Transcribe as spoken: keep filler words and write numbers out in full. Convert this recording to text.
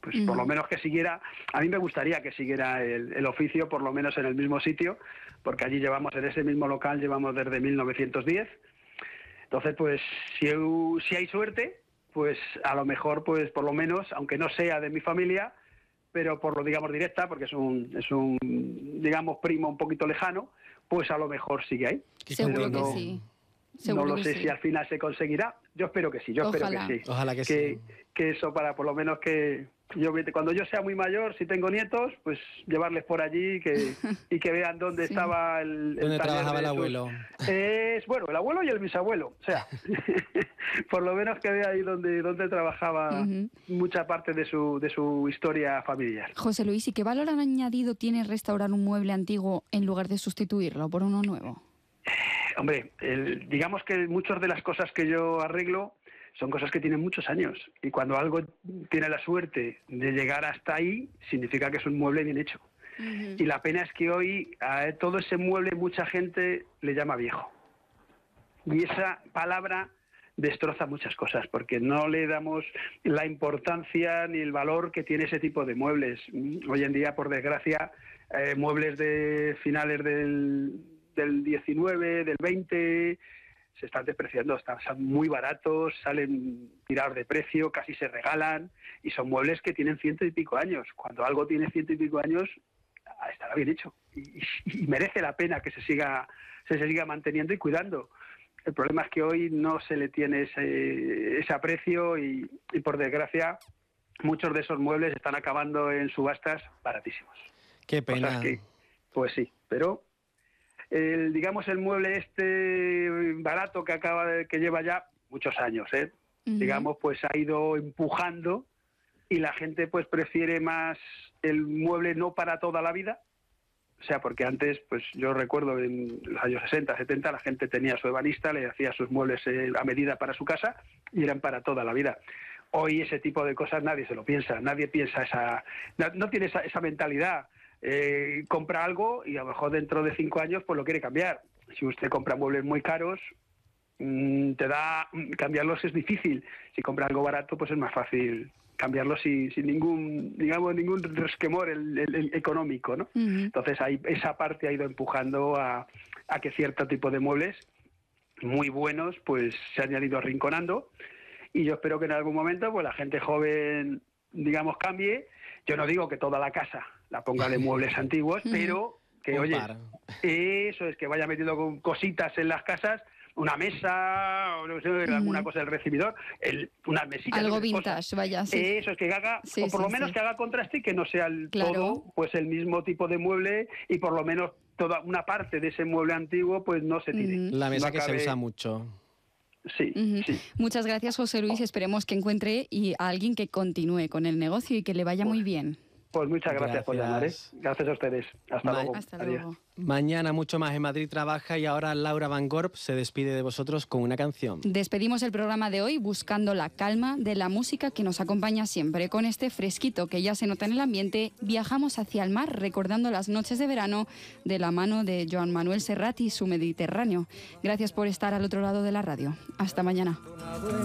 pues uh-huh. por lo menos que siguiera, a mí me gustaría que siguiera el, el oficio, por lo menos en el mismo sitio, porque allí llevamos, en ese mismo local, llevamos desde mil novecientos diez. Entonces, pues, si, si hay suerte, pues a lo mejor, pues por lo menos, aunque no sea de mi familia, pero por lo, digamos, directa, porque es un, es un, digamos, primo un poquito lejano, pues a lo mejor sigue ahí. Seguro pero que no, sí. Seguro no lo sé sí. si al final se conseguirá. Yo espero que sí, yo Ojalá. espero que sí. Ojalá que, que sí. Que eso para, por lo menos que yo cuando yo sea muy mayor, si tengo nietos, pues llevarles por allí que, y que vean dónde sí. estaba el, el ¿Dónde trabajaba el sus... abuelo? Es, bueno, el abuelo y el bisabuelo. O sea, por lo menos que vea ahí donde, donde trabajaba uh-huh. mucha parte de su, de su historia familiar. José Luis, ¿y qué valor añadido tiene restaurar un mueble antiguo en lugar de sustituirlo por uno nuevo? Hombre, el, digamos que muchas de las cosas que yo arreglo son cosas que tienen muchos años, y cuando algo tiene la suerte de llegar hasta ahí, significa que es un mueble bien hecho. Uh-huh. Y la pena es que hoy a todo ese mueble mucha gente le llama viejo. Y esa palabra destroza muchas cosas, porque no le damos la importancia ni el valor que tiene ese tipo de muebles. Hoy en día, por desgracia, eh, muebles de finales del... del diecinueve, del veinte, se están despreciando, están, están muy baratos, salen tirados de precio, casi se regalan, y son muebles que tienen ciento y pico años. Cuando algo tiene ciento y pico años, estará bien hecho, y, y merece la pena que se siga, se siga manteniendo y cuidando. El problema es que hoy no se le tiene ese, ese aprecio, y, y por desgracia, muchos de esos muebles están acabando en subastas baratísimos. Qué pena. Que, pues sí, pero... El, digamos, el mueble este barato que acaba de, que lleva ya muchos años, ¿eh? Uh-huh. Digamos, pues ha ido empujando, y la gente pues prefiere más el mueble no para toda la vida. O sea, porque antes, pues yo recuerdo en los años sesenta, setenta, la gente tenía su ebanista, le hacía sus muebles eh, a medida para su casa, y eran para toda la vida. Hoy ese tipo de cosas nadie se lo piensa, nadie piensa esa, no, no tiene esa, esa mentalidad. Eh, compra algo y a lo mejor dentro de cinco años pues lo quiere cambiar. Si usted compra muebles muy caros, mmm, te da cambiarlos es difícil. Si compra algo barato, pues es más fácil cambiarlos sin, sin ningún, digamos, ningún resquemor el, el, el económico, ¿no? Uh-huh. Entonces ahí, esa parte ha ido empujando a, a que cierto tipo de muebles muy buenos pues se han ido arrinconando, y yo espero que en algún momento pues la gente joven, digamos, cambie. Yo no digo que toda la casa la ponga de muebles antiguos, pero que, Un oye, par. eso es, que vaya metiendo con cositas en las casas, una mesa, o no sé, uh-huh. alguna cosa del recibidor, el, unas mesitas. Algo vintage, cosas. Vaya, sí. Eso es, que haga, sí, o por sí, lo menos sí. que haga contraste, y que no sea el claro. todo pues el mismo tipo de mueble, y por lo menos toda una parte de ese mueble antiguo pues no se tire. Uh-huh. La mesa no que acabe... se usa mucho. Sí, uh-huh. sí. Muchas gracias, José Luis. Esperemos que encuentre y a alguien que continúe con el negocio y que le vaya pues, muy bien. Pues muchas gracias, gracias. por llamar, ¿eh? Gracias a ustedes. Hasta Ma- luego. Hasta Adiós. luego. Mañana mucho más en Madrid Trabaja, y ahora Laura Van Gorp se despide de vosotros con una canción. Despedimos el programa de hoy buscando la calma de la música que nos acompaña siempre. Con este fresquito que ya se nota en el ambiente, viajamos hacia el mar recordando las noches de verano de la mano de Joan Manuel Serrat y su Mediterráneo. Gracias por estar al otro lado de la radio. Hasta mañana.